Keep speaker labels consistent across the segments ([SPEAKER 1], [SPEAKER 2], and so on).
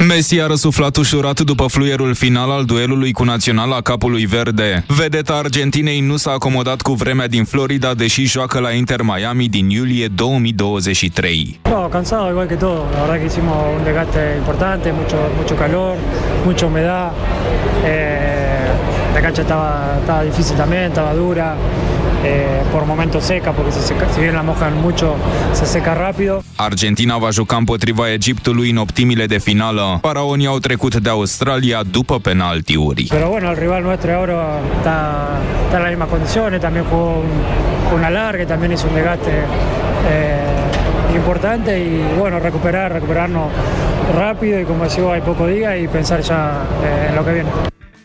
[SPEAKER 1] Messi a răsuflat ușurat după fluierul final al duelului cu Naționala Capului Verde. Vedeta Argentinei nu s-a acomodat cu vremea din Florida, deși joacă la Inter Miami din iulie 2023.
[SPEAKER 2] No, cansado igual que todo. La verdad que hicimos un desgaste importante, mucho calor, mucha humedad. La cancha estaba difícil también, estaba dura. Por momentos seca, porque si bien la mojan mucho, se seca rápido.
[SPEAKER 1] Argentina va juca împotriva Egiptului în optimile de finală. Faraonii au trecut de Australia după penaltiuri.
[SPEAKER 2] Pero bueno, el rival nuestro ahora está en las mismas condiciones, también jugó una larga, también hizo un desgaste importante y bueno, recuperarnos rápido y como decía, hay poco día y pensar ya en lo que viene.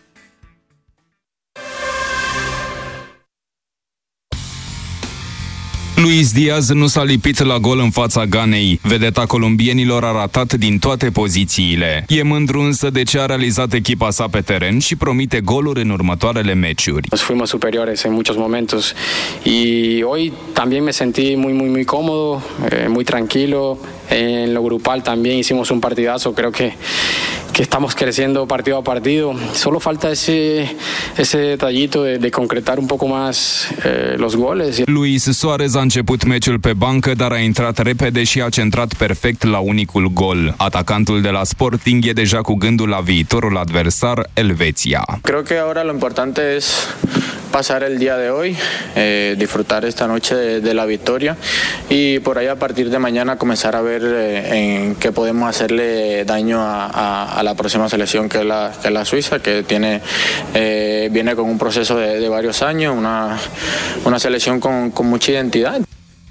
[SPEAKER 1] Luis Diaz nu s-a lipit la gol în fața Ganei. Vedeta colombienilor a ratat din toate pozițiile. E mândru însă de ce a realizat echipa sa pe teren și promite goluri în următoarele meciuri.
[SPEAKER 3] Nos fuimos superiores en muchos momentos y hoy también me sentí muy cómodo, muy tranquilo. En lo grupal también hicimos un partidazo, creo que estamos creciendo partido a partido. Solo falta ese detallito de concretar un poco más los goles.
[SPEAKER 1] Luis Suarez a început meciul pe bancă, dar a intrat repede și a centrat perfect la unicul gol. Atacantul de la Sporting e deja cu gândul la viitorul adversar, Elveția.
[SPEAKER 4] Creo que ahora lo importante es pasar el día de hoy, disfrutar esta noche de la victoria y por ahí a partir de mañana comenzar a ver en qué podemos hacerle daño a la próxima selección que es la Suiza, que viene con un proceso de varios años, una selección con mucha identidad.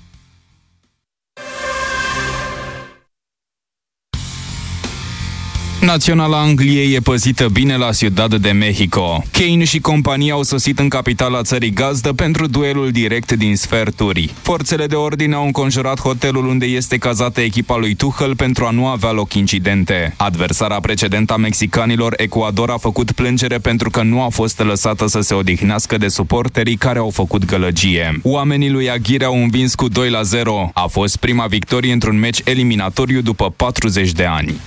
[SPEAKER 1] Naționala Angliei e păzită bine la Ciudad de Mexico. Kane și compania au sosit în capitala țării gazdă pentru duelul direct din sferturi. Forțele de ordine au înconjurat hotelul unde este cazată echipa lui Tuchel pentru a nu avea loc incidente. Adversara precedentă a mexicanilor, Ecuador, a făcut plângere pentru că nu a fost lăsată să se odihnească de suporterii care au făcut gălăgie. Oamenii lui Aguirre au învins cu 2-0. A fost prima victorie într-un meci eliminatoriu după 40 de ani.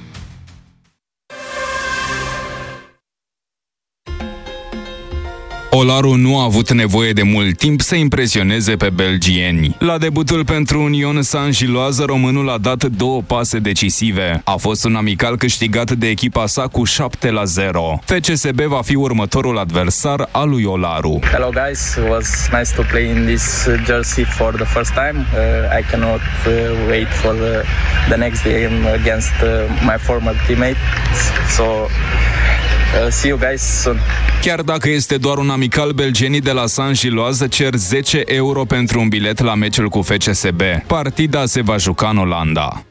[SPEAKER 1] Olaru nu a avut nevoie de mult timp să impresioneze pe belgieni. La debutul pentru Union Saint-Gilloise, românul a dat 2 pase decisive. A fost un amical câștigat de echipa sa cu 7-0. FCSB va fi următorul adversar al lui Olaru.
[SPEAKER 5] Hello guys, it was nice to play in this jersey for the first time. I cannot wait for the next game against my former teammates. So see you guys soon.
[SPEAKER 1] Chiar dacă este doar un amical, belgenii de la Saint-Gilloise cer 10 euro pentru un bilet la meciul cu FCSB. Partida se va juca în Olanda.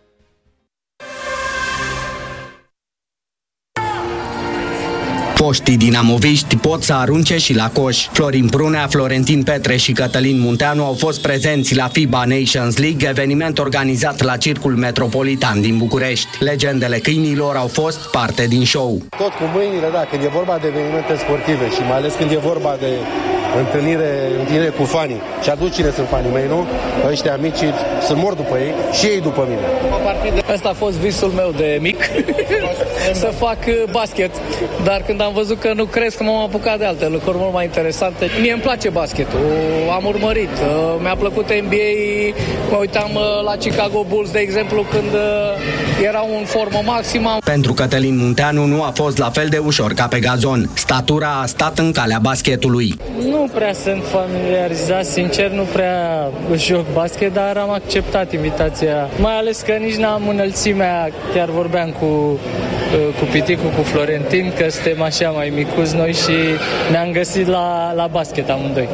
[SPEAKER 6] Foștii dinamoviști pot să arunce și la coș. Florin Prunea, Florentin Petre și Cătălin Munteanu au fost prezenți la FIBA Nations League, eveniment organizat la Circul Metropolitan din București. Legendele câinilor au fost parte din show.
[SPEAKER 7] Tot cu mâinile, da, când e vorba de evenimente sportive și mai ales când e vorba de întâlnire cu fanii. Și atunci cine sunt fanii mei, nu? Ăștia mici sunt mor după ei și ei după mine.
[SPEAKER 8] Asta a fost visul meu de mic, să fac basket, dar când am văzut că nu cresc, m-am apucat de alte lucruri mult mai interesante. Mie îmi place basketul, am urmărit, mi-a plăcut NBA, mă uitam la Chicago Bulls, de exemplu, când erau în formă maximă.
[SPEAKER 6] Pentru Cătălin Munteanu nu a fost la fel de ușor ca pe gazon. Statura a stat în calea basketului.
[SPEAKER 8] Nu prea sunt familiarizat, sincer, nu prea joc basket, dar am acceptat invitația. Mai ales că nici n-am înălțimea, chiar vorbeam cu Piticu, cu Florentin, că suntem așa mai micuți noi și ne-am găsit la basket amândoi.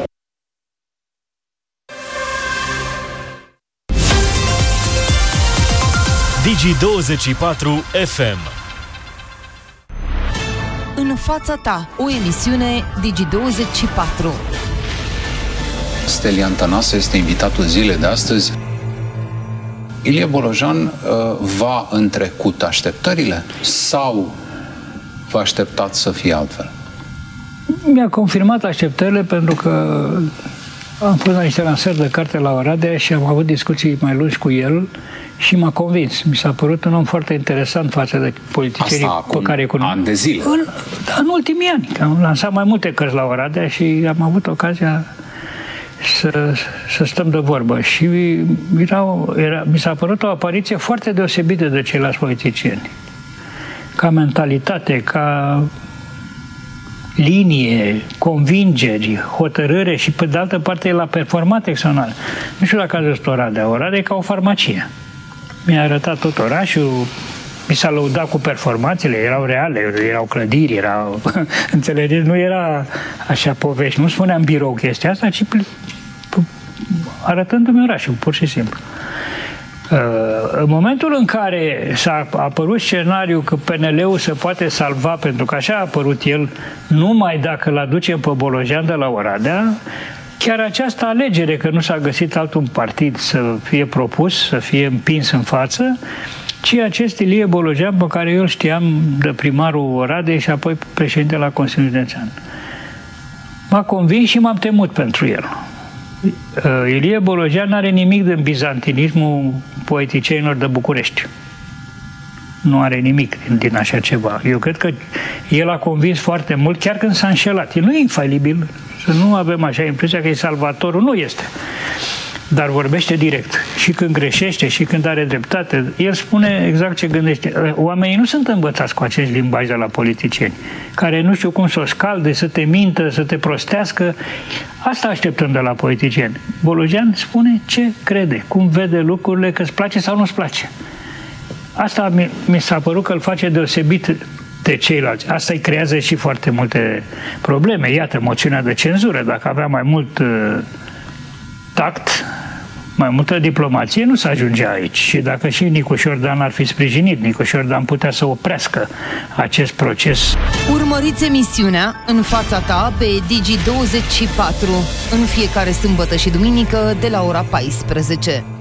[SPEAKER 9] Digi24 FM.
[SPEAKER 10] În fața ta, o emisiune Digi24.
[SPEAKER 11] Stelian Tănase este invitatul zilei de astăzi. Ilie Bolojan va în trecut așteptările sau vă așteptați să fie altfel?
[SPEAKER 12] Mi-a confirmat așteptările pentru că
[SPEAKER 9] Am pus la niște lansări de carte la Oradea și am avut discuții mai lungi cu el și m-a convins. Mi s-a părut un om foarte interesant față de politicienii cu care cunosc.
[SPEAKER 11] Ani de zile.
[SPEAKER 9] În ultimii ani. Am lansat mai multe cărți la Oradea și am avut ocazia să stăm de vorbă. Și mi s-a părut o apariție foarte deosebită de ceilalți politicieni. Ca mentalitate, ca linie, convingeri, hotărâre și pe de altă parte el a performat excepțional. Nu știu dacă ați văzut Oradea. Oradea e ca o farmacie. Mi-a arătat tot orașul, mi s-a lăudat cu performanțele, erau reale, erau clădiri, erau... Înțelegeți? Nu era așa povești, nu spuneam birou chestia asta, ci arătându-mi orașul, pur și simplu. În momentul în care s-a apărut scenariul că PNL-ul se poate salva, pentru că așa a apărut el, numai dacă îl aducem pe Bolojan de la Oradea, chiar această alegere, că nu s-a găsit altul partid să fie propus, să fie împins în față, ci acest Ilie Bolojan, pe care eu îl știam de primarul Oradei și apoi președinte la Consiliul Județean. M-a convins și m-am temut pentru el. Ilie Bolojan nu are nimic din bizantinismul poeticienilor de București. Nu are nimic din așa ceva. Eu cred că el a convins foarte mult, chiar când s-a înșelat. El nu e infalibil, să nu avem așa impresia că e salvatorul. Nu este. Dar vorbește direct. Și când greșește, și când are dreptate, el spune exact ce gândește. Oamenii nu sunt învățați cu acest limbaj de la politicieni, care nu știu cum să o scalde, să te mintă, să te prostească. Asta așteptăm de la politicieni. Bolojan spune ce crede, cum vede lucrurile, că îți place sau nu îți place. Asta mi s-a părut că îl face deosebit de ceilalți. Asta îi creează și foarte multe probleme. Iată, moțiunea de cenzură. Dacă avea mai mult tact, mai multă diplomație, nu s-ajungea aici. Și dacă și Nicu Șordan ar fi sprijinit, Nicu Șordan putea să oprească acest proces.
[SPEAKER 10] Urmăriți emisiunea În fața ta pe Digi24 în fiecare sâmbătă și duminică de la ora 14.